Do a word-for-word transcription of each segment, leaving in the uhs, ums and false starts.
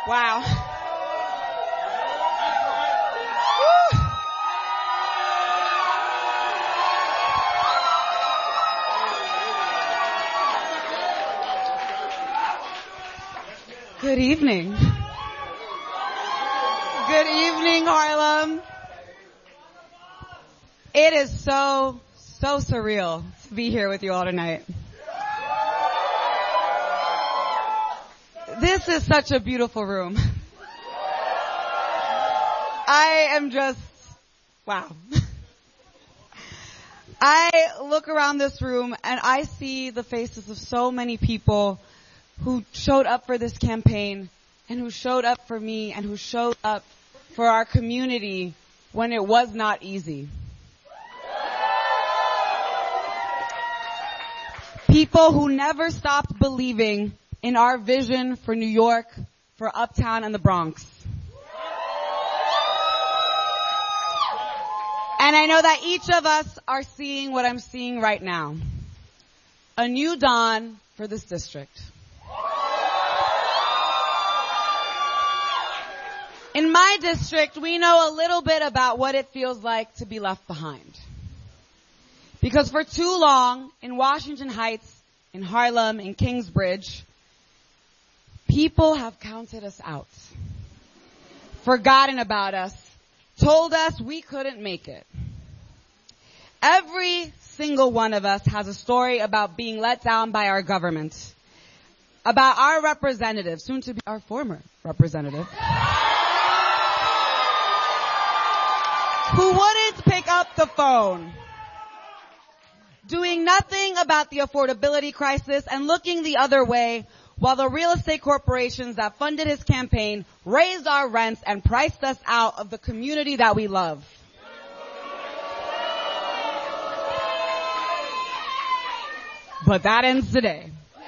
Wow. Good evening. Good evening, Harlem. It is so, so surreal to be here with you all tonight. This is such a beautiful room. I am just, wow. I look around this room and I see the faces of so many people who showed up for this campaign and who showed up for me and who showed up for our community when it was not easy. People who never stopped believing in our vision for New York, for Uptown and the Bronx. And I know that each of us are seeing what I'm seeing right now. A new dawn for this district. In my district, we know a little bit about what it feels like to be left behind. Because for too long, in Washington Heights, in Harlem, in Kingsbridge, people have counted us out, forgotten about us, told us we couldn't make it. Every single one of us has a story about being let down by our government, about our representative, soon to be our former representative, who wouldn't pick up the phone, doing nothing about the affordability crisis and looking the other way while the real estate corporations that funded his campaign raised our rents and priced us out of the community that we love. But that ends today.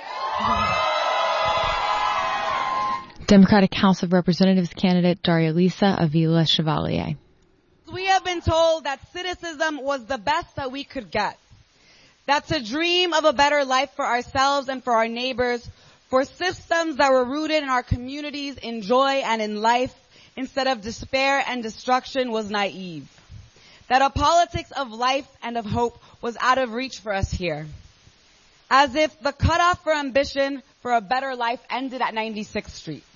Democratic House of Representatives candidate Daria Lisa Avila Chevalier. We have been told that citicism was the best that we could get. That to dream of a better life for ourselves and for our neighbors, for systems that were rooted in our communities in joy and in life instead of despair and destruction was naive. That a politics of life and of hope was out of reach for us here. As if the cutoff for ambition for a better life ended at ninety-sixth Street.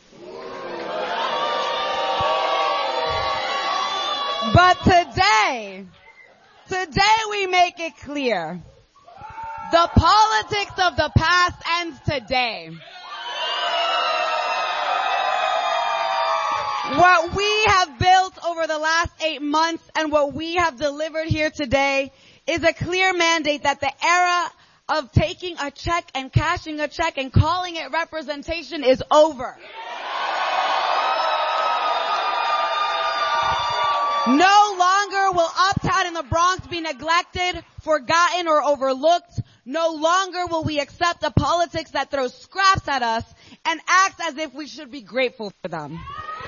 But today, today we make it clear. The politics of the past ends today. What we have built over the last eight months and what we have delivered here today is a clear mandate that the era of taking a check and cashing a check and calling it representation is over. No longer will Uptown and the Bronx be neglected, forgotten, or overlooked. No longer will we accept a politics that throws scraps at us and acts as if we should be grateful for them.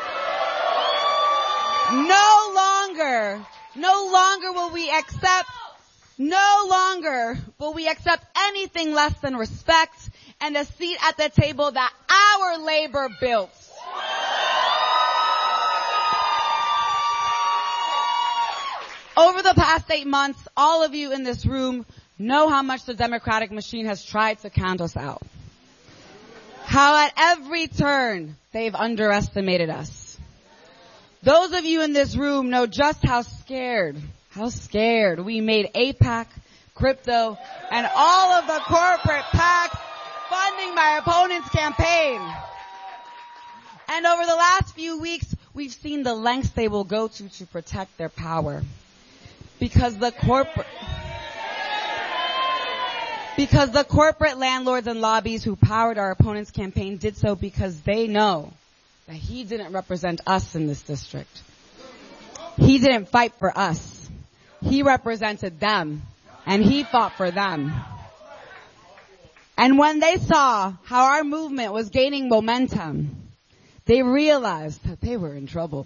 No longer, no longer will we accept, no longer will we accept anything less than respect and a seat at the table that our labor built. Over the past eight months, all of you in this room know how much the Democratic machine has tried to count us out. How at every turn they've underestimated us. Those of you in this room know just how scared, how scared we made AIPAC, crypto, and all of the corporate PACs funding my opponent's campaign. And over the last few weeks, we've seen the lengths they will go to to protect their power. Because the corporate, because the corporate landlords and lobbies who powered our opponent's campaign did so because they know that he didn't represent us in this district. He didn't fight for us. He represented them, and he fought for them. And when they saw how our movement was gaining momentum, they realized that they were in trouble.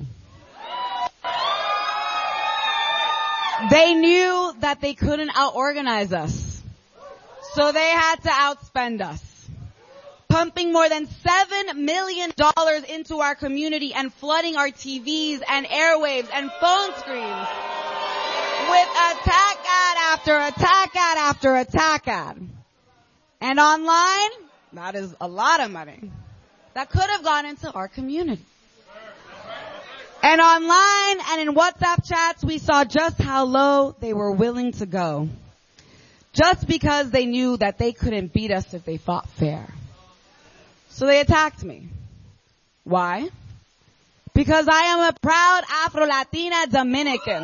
They knew that they couldn't out-organize us. So they had to outspend us. dumping more than seven million dollars into our community and flooding our T Vs and airwaves and phone screens with attack ad after attack ad after attack ad. And online, that is a lot of money that could have gone into our community. And online and in WhatsApp chats, we saw just how low they were willing to go. Just because they knew that they couldn't beat us if they fought fair. So they attacked me. Why? Because I am a proud Afro-Latina Dominican.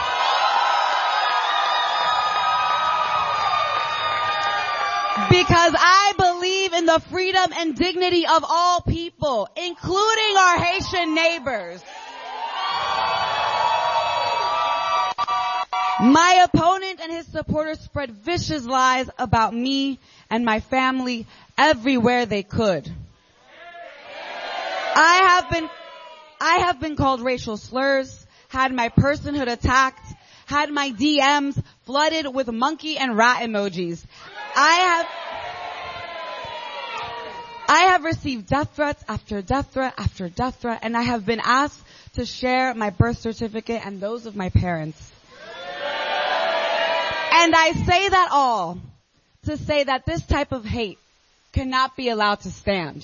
Because I believe in the freedom and dignity of all people, including our Haitian neighbors. My opponent and his supporters spread vicious lies about me and my family everywhere they could. I have been, I have been called racial slurs, had my personhood attacked, had my D Ms flooded with monkey and rat emojis. I have, I have received death threats after death threat after death threat, and I have been asked to share my birth certificate and those of my parents. And I say that all to say that this type of hate cannot be allowed to stand.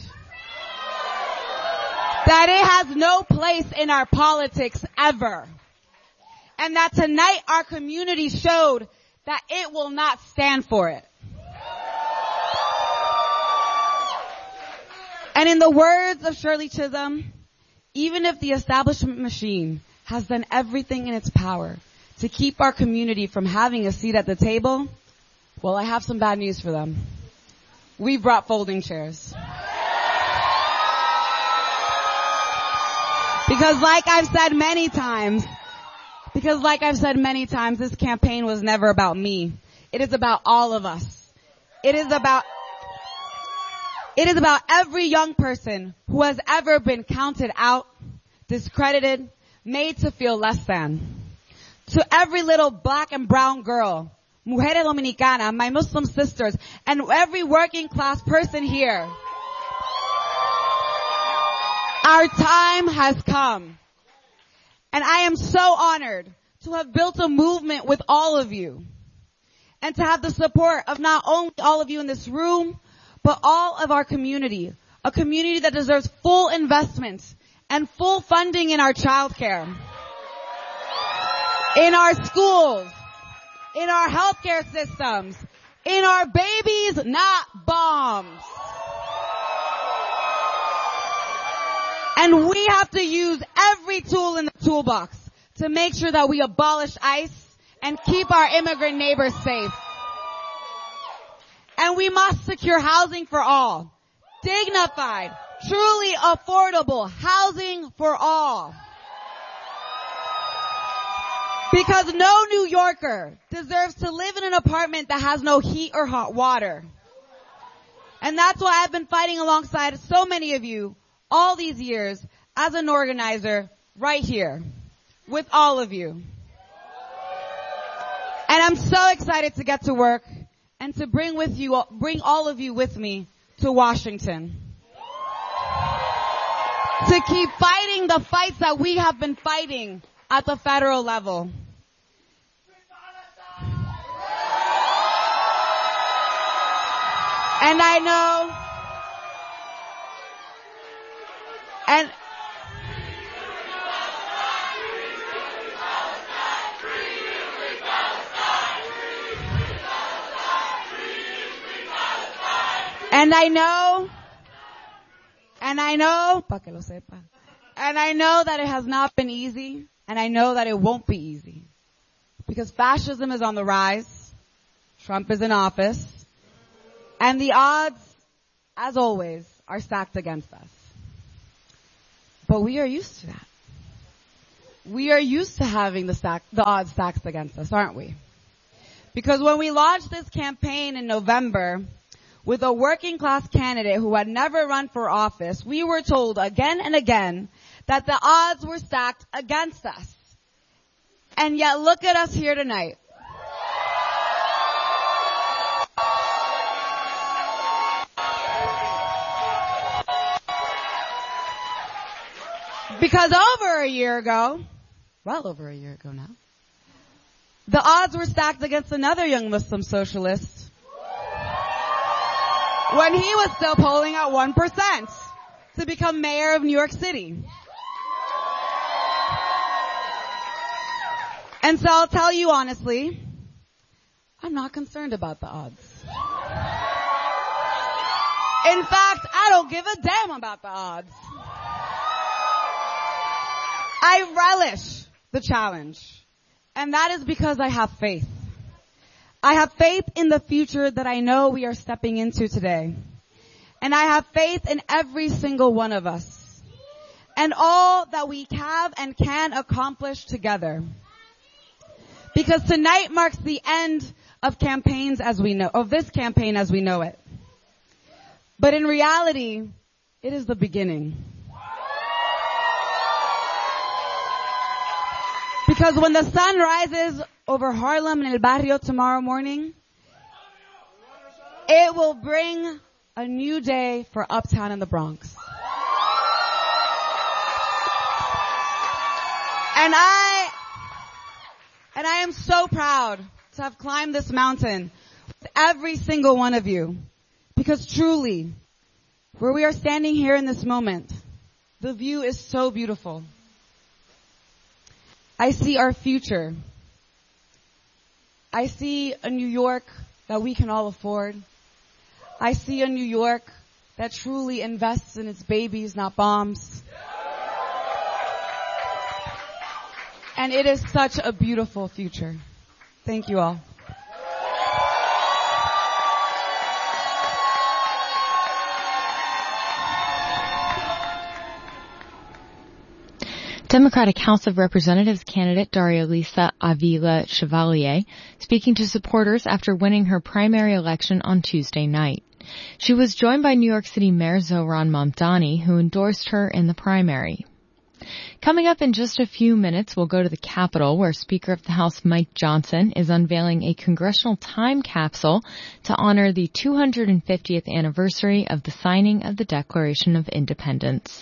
That it has no place in our politics ever. And that tonight our community showed that it will not stand for it. And in the words of Shirley Chisholm, even if the establishment machine has done everything in its power to keep our community from having a seat at the table, well, I have some bad news for them. We brought folding chairs. Because like I've said many times, because like I've said many times, this campaign was never about me. It is about all of us. It is about, it is about every young person who has ever been counted out, discredited, made to feel less than. To every little black and brown girl, Mujeres Dominicanas, my Muslim sisters, and every working class person here. Our time has come. And I am so honored to have built a movement with all of you. And to have the support of not only all of you in this room, but all of our community. A community that deserves full investment and full funding in our childcare. In our schools, in our healthcare systems, in our babies, not bombs. And we have to use every tool in the toolbox to make sure that we abolish ICE and keep our immigrant neighbors safe. And we must secure housing for all. Dignified, truly affordable housing for all. Because no New Yorker deserves to live in an apartment that has no heat or hot water. And that's why I've been fighting alongside so many of you all these years as an organizer right here with all of you. And I'm so excited to get to work and to bring with you, bring all of you with me to Washington. To keep fighting the fights that we have been fighting at the federal level. And I know, and and I know, and I know, pa que lo sepa, and I know that it has not been easy. And I know that it won't be easy. Because fascism is on the rise. Trump is in office. And the odds, as always, are stacked against us. But we are used to that. We are used to having the stack, the odds stacked against us, aren't we? Because when we launched this campaign in November with a working class candidate who had never run for office, we were told again and again that the odds were stacked against us. And yet look at us here tonight. Because over a year ago, well over a year ago now, the odds were stacked against another young Muslim socialist when he was still polling at one percent to become mayor of New York City. And so I'll tell you honestly, I'm not concerned about the odds. In fact, I don't give a damn about the odds. I relish the challenge. And that is because I have faith. I have faith in the future that I know we are stepping into today. And I have faith in every single one of us. And all that we have and can accomplish together. Because tonight marks the end of campaigns as we know, of this campaign as we know it. But in reality, it is the beginning. Because when the sun rises over Harlem and El Barrio tomorrow morning, it will bring a new day for Uptown and the Bronx. And I, and I am so proud to have climbed this mountain with every single one of you. Because truly, where we are standing here in this moment, the view is so beautiful. I see our future. I see a New York that we can all afford. I see a New York that truly invests in its babies, not bombs. And it is such a beautiful future. Thank you all. Democratic House of Representatives candidate Darialisa Avila Chevalier speaking to supporters after winning her primary election on Tuesday night. She was joined by New York City Mayor Zohran Mamdani, who endorsed her in the primary. Coming up in just a few minutes, we'll go to the Capitol, where Speaker of the House Mike Johnson is unveiling a congressional time capsule to honor the two hundred fiftieth anniversary of the signing of the Declaration of Independence.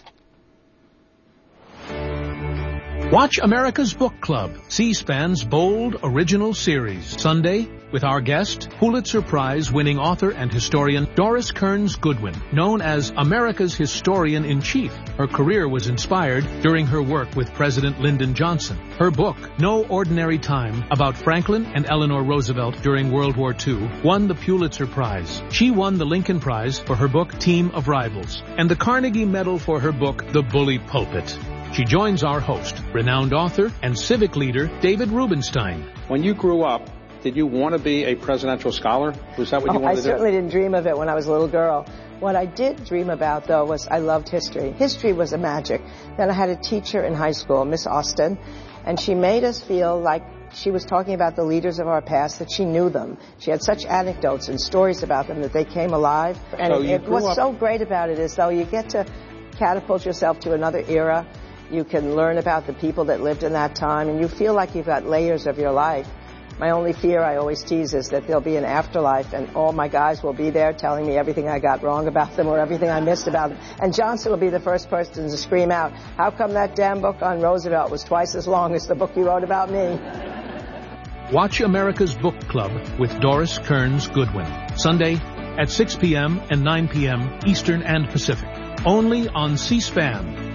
Watch America's Book Club, C-SPAN's bold original series. Sunday, with our guest, Pulitzer Prize-winning author and historian Doris Kearns Goodwin, known as America's Historian-in-Chief. Her career was inspired during her work with President Lyndon Johnson. Her book, No Ordinary Time, about Franklin and Eleanor Roosevelt during World War Two, won the Pulitzer Prize. She won the Lincoln Prize for her book Team of Rivals, and the Carnegie Medal for her book The Bully Pulpit. She joins our host, renowned author and civic leader David Rubenstein. When you grew up, did you want to be a presidential scholar? Was that what you oh, wanted I to do? I certainly didn't dream of it when I was a little girl. What I did dream about, though, was I loved history. History was a magic. Then I had a teacher in high school, Miss Austin, and she made us feel like she was talking about the leaders of our past, that she knew them. She had such anecdotes and stories about them that they came alive. And so it, you it, what's up- so great about it is, though, you get to catapult yourself to another era. You can learn about the people that lived in that time, and you feel like you've got layers of your life. My only fear, I always tease, is that there'll be an afterlife, and all my guys will be there telling me everything I got wrong about them or everything I missed about them. And Johnson will be the first person to scream out, how come that damn book on Roosevelt was twice as long as the book you wrote about me? Watch America's Book Club with Doris Kearns Goodwin. Sunday at six p.m. and nine p.m. Eastern and Pacific. Only on C-SPAN.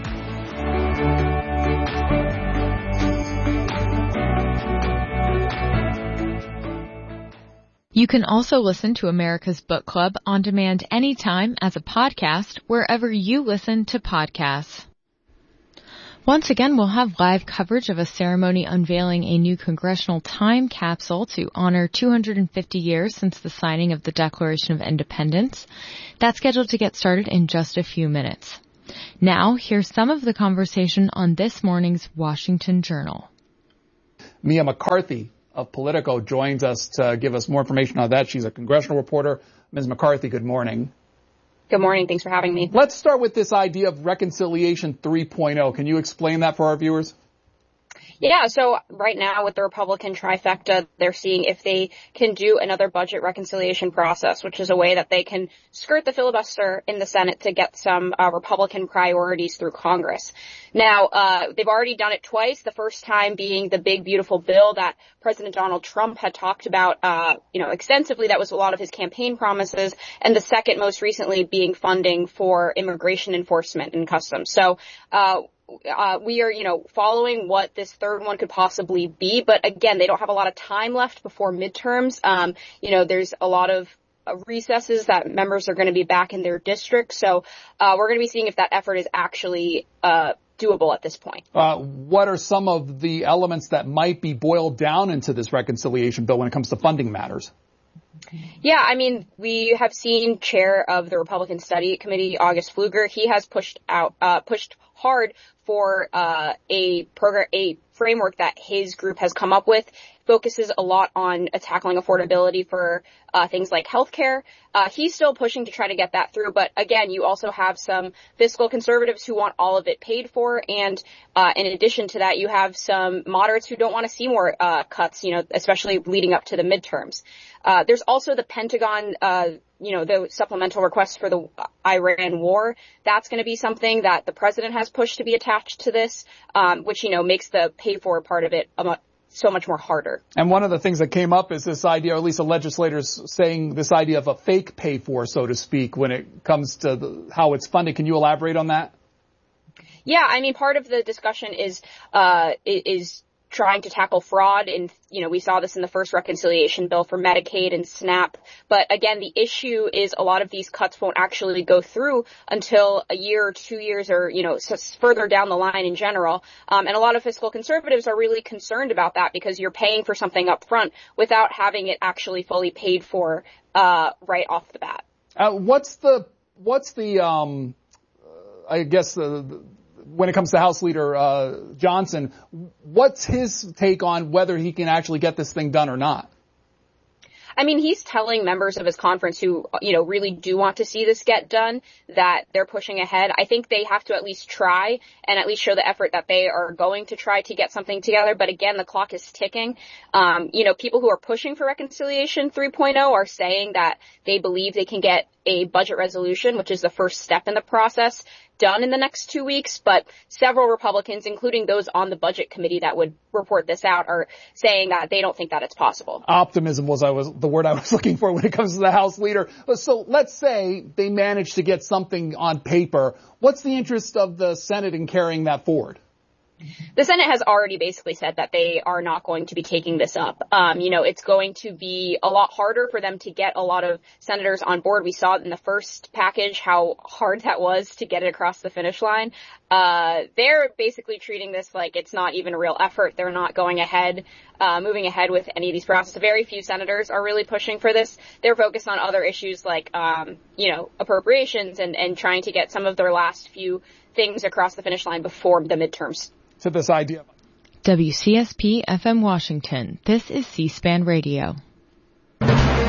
You can also listen to America's Book Club on demand anytime as a podcast wherever you listen to podcasts. Once again, we'll have live coverage of a ceremony unveiling a new congressional time capsule to honor two hundred fifty years since the signing of the Declaration of Independence. That's scheduled to get started in just a few minutes. Now, here's some of the conversation on this morning's Washington Journal. Mia McCarthy of Politico joins us to give us more information on that. She's a congressional reporter. Miz McCarthy, good morning. Good morning. Thanks for having me. Let's start with this idea of Reconciliation three point oh. Can you explain that for our viewers? Yeah, so right now with the Republican trifecta, they're seeing if they can do another budget reconciliation process, which is a way that they can skirt the filibuster in the Senate to get some uh, Republican priorities through Congress. Now, uh, they've already done it twice, the first time being the big, beautiful bill that President Donald Trump had talked about, uh, you know, extensively. That was a lot of his campaign promises. And the second, most recently, being funding for immigration enforcement and customs. So, uh, Uh, we are, you know, following what this third one could possibly be. But again, they don't have a lot of time left before midterms. Um, you know, there's a lot of uh, recesses that members are going to be back in their district. So uh, we're going to be seeing if that effort is actually uh, doable at this point. Uh, what are some of the elements that might be boiled down into this reconciliation bill when it comes to funding matters? Yeah, I mean, we have seen Chair of the Republican Study Committee, August Pfluger. He has pushed out, uh, pushed hard for uh, a program, a framework that his group has come up with. Focuses a lot on uh, tackling affordability for uh, things like healthcare. Uh, he's still pushing to try to get that through. But again, you also have some fiscal conservatives who want all of it paid for. And uh, in addition to that, you have some moderates who don't want to see more uh, cuts, you know, especially leading up to the midterms. Uh, there's also the Pentagon, uh, you know, the supplemental requests for the Iran war. That's going to be something that the president has pushed to be attached to this, um, which, you know, makes the pay for part of it a so much more harder. And one of the things that came up is this idea, or at least the legislators saying this idea of a fake pay for, so to speak, when it comes to the, how it's funded. Can you elaborate on that? Yeah, I mean, part of the discussion is, uh, is trying to tackle fraud. And, you know, we saw this in the first reconciliation bill for Medicaid and SNAP. But again, the issue is a lot of these cuts won't actually go through until a year or two years or, you know, further down the line in general. Um, and a lot of fiscal conservatives are really concerned about that because you're paying for something up front without having it actually fully paid for, uh, right off the bat. Uh, what's the, what's the, um, I guess the, the when it comes to House Leader uh, Johnson, what's his take on whether he can actually get this thing done or not? I mean, he's telling members of his conference who, you know, really do want to see this get done that they're pushing ahead. I think they have to at least try and at least show the effort that they are going to try to get something together. But again, the clock is ticking. Um, you know, people who are pushing for Reconciliation three point oh are saying that they believe they can get a budget resolution, which is the first step in the process, done in the next two weeks. But several Republicans, including those on the budget committee that would report this out, are saying that they don't think that it's possible. Optimism was I was the word I was looking for when it comes to the House leader. So let's say they manage to get something on paper. What's the interest of the Senate in carrying that forward? The Senate has already basically said that they are not going to be taking this up. Um, you know, it's going to be a lot harder for them to get a lot of senators on board. We saw in the first package how hard that was to get it across the finish line. Uh, they're basically treating this like it's not even a real effort. They're not going ahead, uh, moving ahead with any of these processes. Very few senators are really pushing for this. They're focused on other issues like, um, you know, appropriations and, and trying to get some of their last few things across the finish line before the midterms. To this idea. W C S P F M Washington. This is C-SPAN Radio. A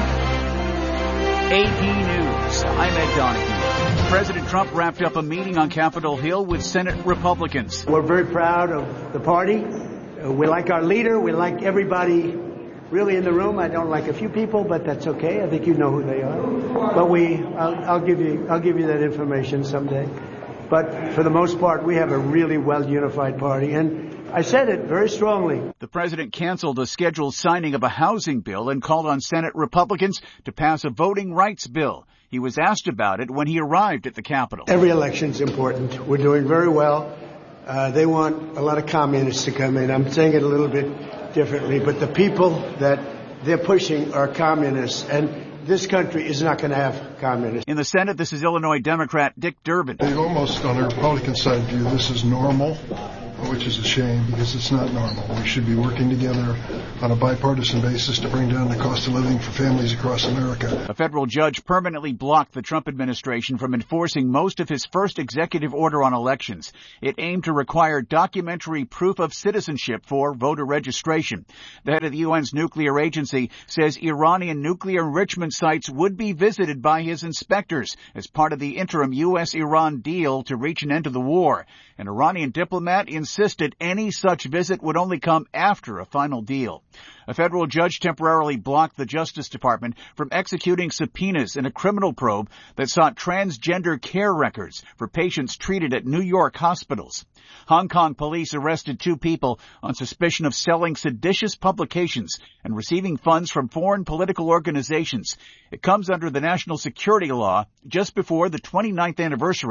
P News. I'm Ed Donahue. President Trump wrapped up a meeting on Capitol Hill with Senate Republicans. We're very proud of the party. Uh, we like our leader. We like everybody really in the room. I don't like a few people, but that's okay. I think you know who they are. But we, I'll, I'll give you, I'll give you that information someday. But for the most part, we have a really well-unified party. And I said it very strongly. The president canceled a scheduled signing of a housing bill and called on Senate Republicans to pass a voting rights bill. He was asked about it when he arrived at the Capitol. Every election's important. We're doing very well. Uh, they want a lot of communists to come in. I'm saying it a little bit differently, but the people that they're pushing are communists. And this country is not going to have communists. In the Senate, this is Illinois Democrat Dick Durbin. They almost, on the Republican side, view this as normal, which is a shame because it's not normal. We should be working together on a bipartisan basis to bring down the cost of living for families across America. A federal judge permanently blocked the Trump administration from enforcing most of his first executive order on elections. It aimed to require documentary proof of citizenship for voter registration. The head of the U N's nuclear agency says Iranian nuclear enrichment sites would be visited by his inspectors as part of the interim U S Iran deal to reach an end to the war. An Iranian diplomat in insisted any such visit would only come after a final deal. A federal judge temporarily blocked the Justice Department from executing subpoenas in a criminal probe that sought transgender care records for patients treated at New York hospitals. Hong Kong police arrested two people on suspicion of selling seditious publications and receiving funds from foreign political organizations. It comes under the national security law just before the twenty-ninth anniversary